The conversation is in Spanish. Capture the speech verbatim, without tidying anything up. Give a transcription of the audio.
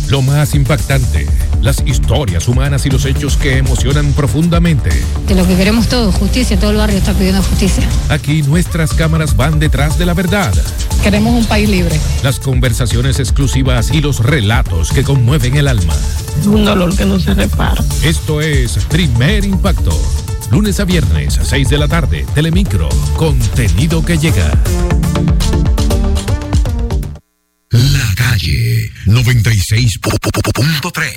Lo más impactante, las historias humanas y los hechos que emocionan profundamente. De lo que queremos todos, justicia, todo el barrio está pidiendo justicia. Aquí nuestras cámaras van detrás de la verdad. Queremos un país libre. Las conversaciones exclusivas y los relatos que conmueven el alma. Es un dolor que no se repara. Esto es Primer Impacto. Lunes a viernes a seis de la tarde, Telemicro, contenido que llega. La calle noventa y seis punto tres.